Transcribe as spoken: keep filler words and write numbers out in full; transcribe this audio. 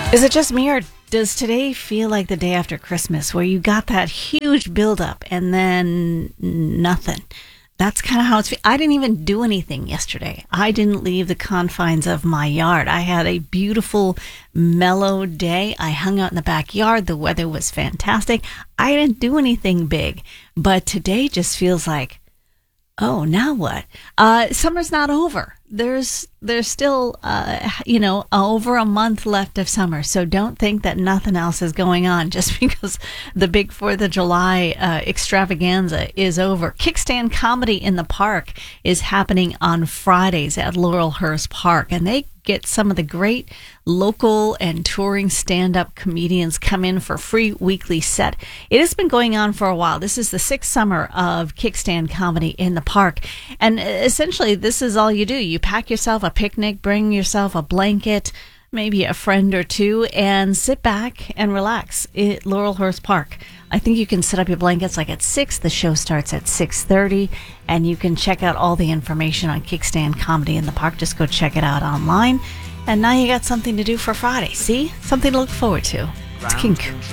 Is it just me, or does today feel like the day after Christmas where you got that huge buildup and then nothing? That's kind of how it's. I didn't even do anything yesterday. I didn't leave the confines of my yard. I had a beautiful, mellow day. I hung out in the backyard. The weather was fantastic. I didn't do anything big. But today just feels like, oh, now what? Uh, summer's not over. There's there's still, uh, you know, over a month left of summer. So don't think that nothing else is going on just because the big fourth of July uh, extravaganza is over. Kickstand Comedy in the Park is happening on Fridays at Laurelhurst Park. And they get some of the great local and touring stand-up comedians come in for free weekly set. It has been going on for a while. This is the sixth summer of Kickstand Comedy in the Park. And essentially, this is all you do. You pack yourself a picnic, bring yourself a blanket, maybe a friend or two, and sit back and relax at Laurelhurst Park. I think you can set up your blankets like at six. The show starts at six thirty, and you can check out all the information on Kickstand Comedy in the Park. Just go check it out online. And now you got something to do for Friday. See? Something to look forward to. It's kink.